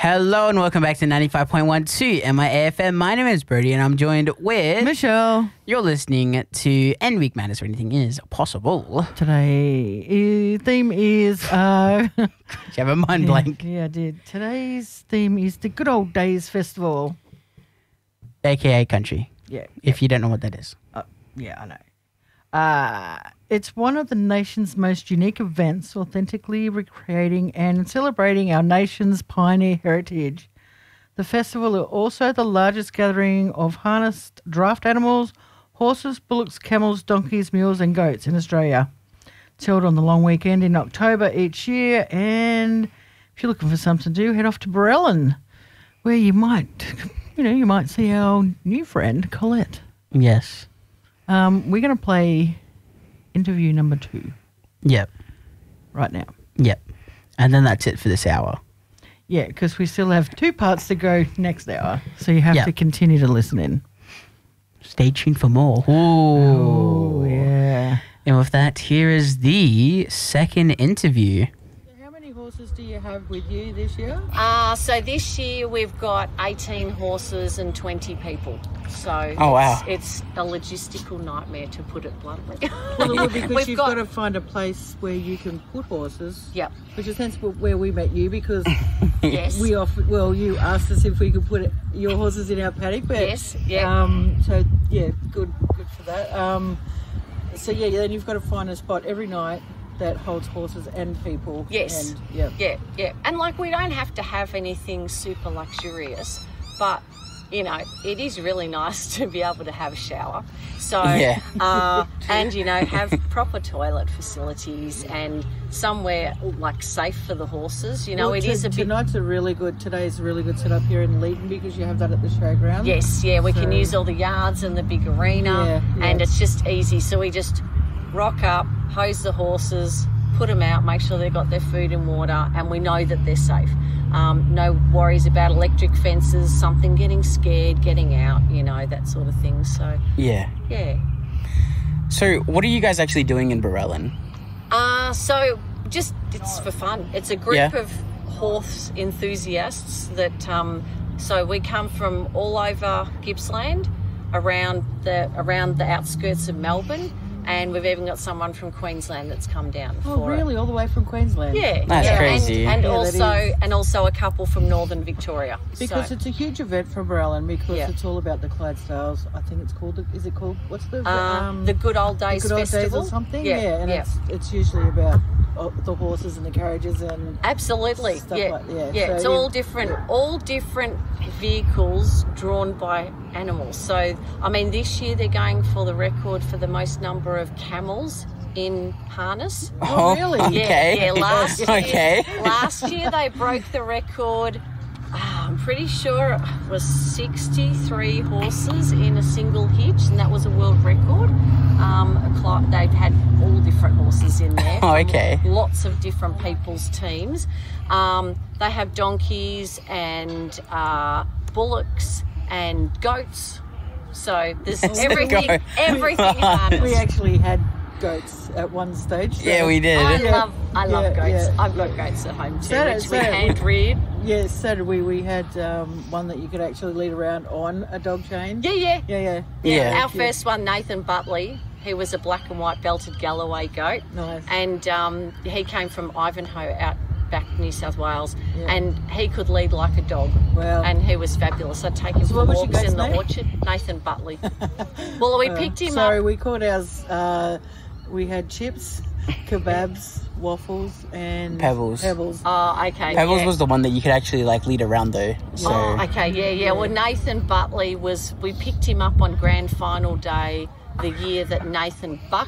Hello and welcome back to 95.12 MIAFM. My name is Birdie and I'm joined with Michelle. You're listening to End Week Matters Where Anything Is Possible. Today's theme is... Did you have a mind blank? Yeah, I did. Today's theme is the Good Old Days Festival. AKA country. Yeah. If you don't know what that is. Yeah, I know. It's one of the nation's most unique events, authentically recreating and celebrating our nation's pioneer heritage. The festival is also the largest gathering of harnessed draft animals, horses, bullocks, camels, donkeys, mules and goats in Australia. It's held on the long weekend in October each year, and if you're looking for something to do, head off to Barellan, where you might see our new friend, Colette. Yes. We're going to play interview number 2 Yep. right now. Yep. And then that's it for this hour. Yeah, because we still have 2 parts to go next hour, so you have Yep. to continue to listen in. Stay tuned for more. Ooh. Oh, yeah. And with that, here is the second interview. How many horses do you have with you this year? So this year we've got 18 horses and 20 people. So Oh, wow. it's a logistical nightmare, to put it bluntly. Well, because We've you've got to find a place where you can put horses. Yep. Which is hence where we met you, because Yes. you asked us if we could put your horses in our paddock. But, Yes, yeah. So, yeah, good for that. So, yeah, then you've got to find a spot every night that holds horses and people. Yes. And, yeah. Yeah. And we don't have to have anything super luxurious, but it is really nice to be able to have a shower. So, Yeah. and have proper toilet facilities and somewhere safe for the horses. Today's a really good setup here in Leeton, because you have that at the showground. Yes, yeah, we can use all the yards and the big arena, Yeah. and it's just easy. So we just rock up, hose the horses, put them out, make sure they've got their food and water, and we know that they're safe. No worries about electric fences, something getting scared, getting out, that sort of thing. So, Yeah. yeah. So what are you guys actually doing in Barellan? So it's for fun. It's a group Yeah. of horse enthusiasts that, so we come from all over Gippsland, around the outskirts of Melbourne, and we've even got someone from Queensland that's come down Oh, for really? All the way from Queensland? it. That's Yeah, crazy. And Yeah, that also a couple from Northern Victoria. Because So, it's a huge event for Barellan, because Yeah. it's all about the Clydesdales. I think it's called, what's the Good Old Days Good Old Festival. Days or something? Yeah, And yeah. it's usually about the horses and the carriages and Absolutely, stuff yeah, like that. yeah. So It's all different vehicles drawn by animals. So, this year they're going for the record for the most number of camels in harness. Oh, really? Okay. Yeah. Last year they broke the record. I'm pretty sure it was 63 horses in a single hitch, and that was a world record. They've had all different horses in there. Oh, okay. Lots of different people's teams. They have donkeys and bullocks and goats. So there's everything in harness. we actually had goats at one stage. So Yeah, we did. I love goats. yeah. I've got goats at home too, So- which so we hand reared. Yeah, so did we. We had one that you could actually lead around on a dog chain. Yeah. Yeah. Our first one, Nathan Butley, he was a black and white belted Galloway goat. Nice. And he came from Ivanhoe out back New South Wales, Yeah. and he could lead like a dog. Wow. And he was fabulous. I'd take him So for what was your walks goat's in the name? orchard. Nathan Butley. Well, we picked him Sorry, up. we called ours. We had chips, kebabs, waffles, and Pebbles. Oh, okay. Pebbles yeah. was the one that you could actually lead around though. So Oh, okay, yeah. Well, Nathan Butley we picked him up on grand final day the year that Nathan Buck